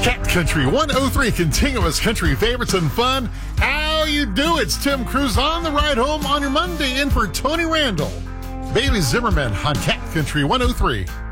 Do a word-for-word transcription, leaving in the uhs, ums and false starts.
Cat Country one oh three, continuous country favorites and fun. How you do? It's Tim Cruz on the ride home on your Monday in for Tony Randall. Bailey Zimmerman on Cat Country one oh three.